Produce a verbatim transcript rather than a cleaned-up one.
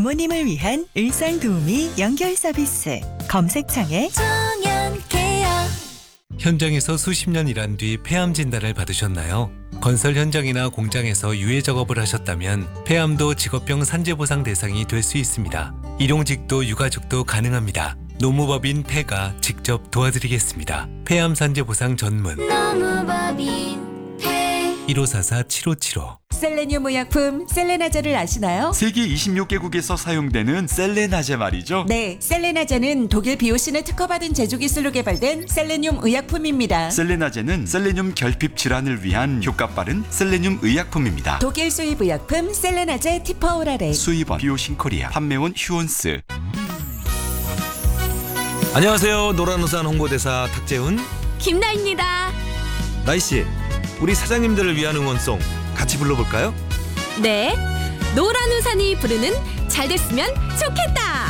부모님을 위한 일상도우미 연결 서비스. 검색창에 정연케어. 현장에서 수십 년 일한 뒤 폐암 진단을 받으셨나요? 건설 현장이나 공장에서 유해 작업을 하셨다면 폐암도 직업병 산재보상 대상이 될 수 있습니다. 일용직도 유가족도 가능합니다. 노무법인 폐가 직접 도와드리겠습니다. 폐암 산재보상 전문 노무법인 폐. 일오사사 칠오칠오. 셀레늄 의약품 셀레나제를 아시나요? 세계 이십육 개국에서 사용되는 셀레나제 말이죠. 네, 셀레나제는 독일 비오신에 특허받은 제조 기술로 개발된 셀레늄 의약품입니다. 셀레나제는 셀레늄 결핍 질환을 위한 효과 빠른 셀레늄 의약품입니다. 독일 수입 의약품 셀레나제 티퍼오라렉. 수입원 비오신코리아, 판매원 휴온스. 안녕하세요. 노란우산 홍보대사 탁재훈. 김나입니다. 나이씨, 우리 사장님들을 위한 응원송 같이 불러볼까요? 네, 노란 우산이 부르는 잘 됐으면 좋겠다.